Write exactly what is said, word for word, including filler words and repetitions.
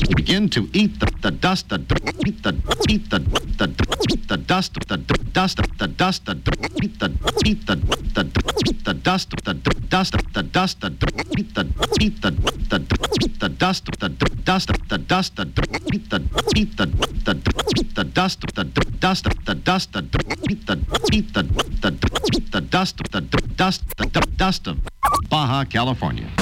begin to eat the, the dust, the eat the eat the the eat the dust, the dust, the dust, the eat the eat the the eat the dust, the dust, the dust, the eat the eat the the eat the dust, the dust, the dust, the eat the eat the the eat the dust, the dust, the dust, the eat the eat the the eat the dust, the dust, the dust of Baja California.